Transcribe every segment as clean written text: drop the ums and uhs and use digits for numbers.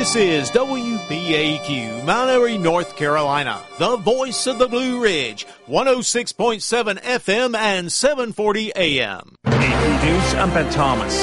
This is WBAQ, Mount Airy, North Carolina, the voice of the Blue Ridge, 106.7 FM and 740 AM. AP News, I'm Ben Thomas.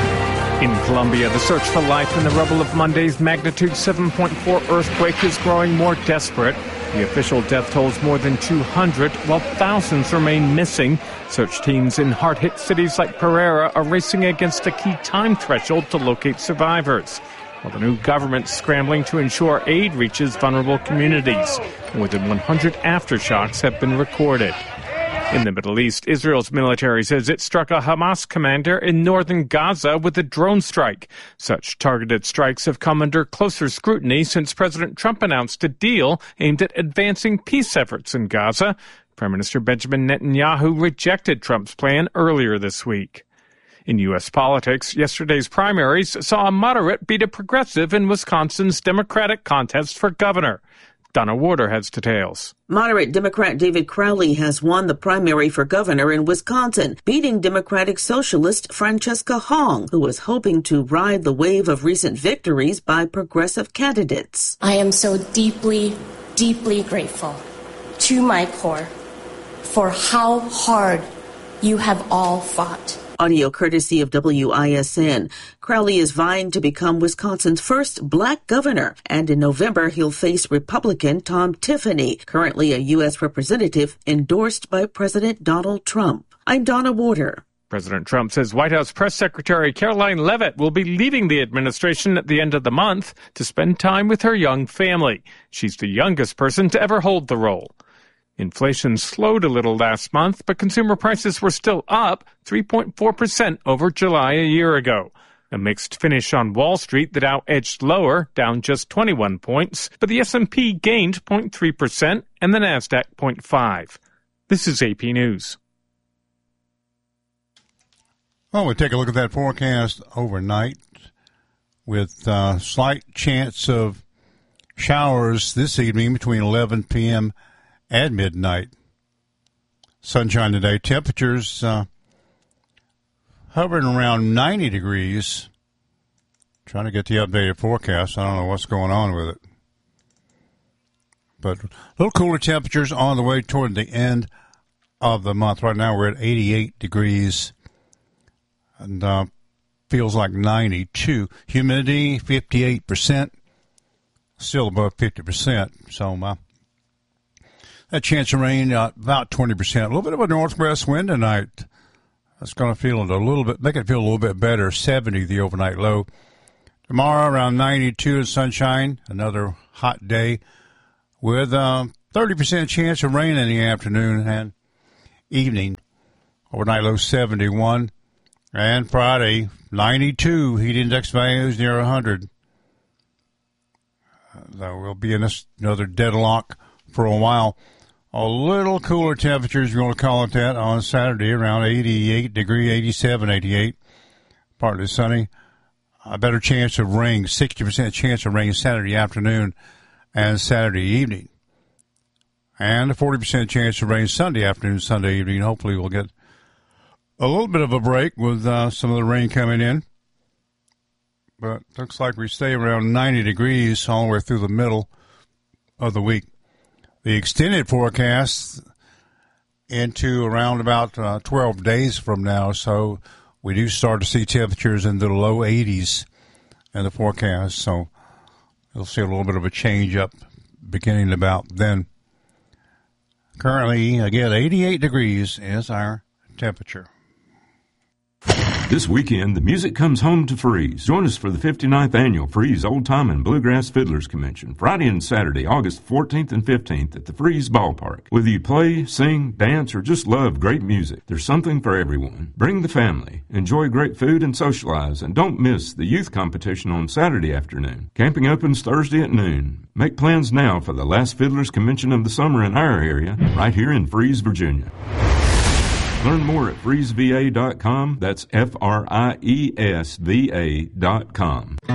In Colombia, the search for life in the rubble of Monday's magnitude 7.4 earthquake is growing more desperate. The official death toll is more than 200, while thousands remain missing. Search teams in hard-hit cities like Pereira are racing against a key time threshold to locate survivors, while the new government's scrambling to ensure aid reaches vulnerable communities. More than 100 aftershocks have been recorded. In the Middle East, Israel's military says it struck a Hamas commander in northern Gaza with a drone strike. Such targeted strikes have come under closer scrutiny since President Trump announced a deal aimed at advancing peace efforts in Gaza. Prime Minister Benjamin Netanyahu rejected Trump's plan earlier this week. In U.S. politics, yesterday's primaries saw a moderate beat a progressive in Wisconsin's Democratic contest for governor. Donna Warder has details. Moderate Democrat David Crowley has won the primary for governor in Wisconsin, beating Democratic Socialist Francesca Hong, who was hoping to ride the wave of recent victories by progressive candidates. I am so deeply, deeply grateful to my core for how hard you have all fought. Audio courtesy of WISN. Crowley is vying to become Wisconsin's first black governor, and in November he'll face Republican Tom Tiffany, currently a U.S. representative endorsed by President Donald Trump. I'm Donna Warder. President Trump says White House Press Secretary Caroline Leavitt will be leaving the administration at the end of the month to spend time with her young family. She's the youngest person to ever hold the role. Inflation slowed a little last month, but consumer prices were still up 3.4% over July a year ago. A mixed finish on Wall Street. The Dow edged lower, down just 21 points, but the S&P gained 0.3% and the Nasdaq 0.5%. This is AP News. Well, we'll take a look at that forecast overnight with slight chance of showers this evening between 11 p.m. at midnight. Sunshine today. Temperatures hovering around 90 degrees. Trying to get the updated forecast. I don't know what's going on with it. But a little cooler temperatures on the way toward the end of the month. Right now we're at 88 degrees and feels like 92. Humidity 58%. Still above 50%. So a chance of rain, about 20%. A little bit of a northwest wind tonight. That's going to feel it a little bit, make it feel a little bit better. 70 the overnight low. Tomorrow around 92 and sunshine. Another hot day with 30% chance of rain in the afternoon and evening. Overnight low 71. And Friday 92. Heat index values near 100. We'll be in another deadlock for a while. A little cooler temperatures, if you want to call it that, on Saturday, around 88 degree, 87, 88. Partly sunny. A better chance of rain, 60% chance of rain Saturday afternoon and Saturday evening. And a 40% chance of rain Sunday afternoon, Sunday evening. Hopefully we'll get a little bit of a break with some of the rain coming in. But looks like we stay around 90 degrees all the way through the middle of the week. The extended forecast into around about 12 days from now, so we do start to see temperatures in the low 80s in the forecast, so you'll see a little bit of a change up beginning about then. Currently, again, 88 degrees is our temperature. This weekend, the music comes home to Freeze. Join us for the 59th Annual Freeze Old Time and Bluegrass Fiddlers Convention, Friday and Saturday, August 14th and 15th at the Freeze Ballpark. Whether you play, sing, dance, or just love great music, there's something for everyone. Bring the family, enjoy great food, and socialize, and don't miss the youth competition on Saturday afternoon. Camping opens Thursday at noon. Make plans now for the last Fiddlers Convention of the summer in our area, right here in Freeze, Virginia. Learn more at freezeva.com. That's FRIESVA.com.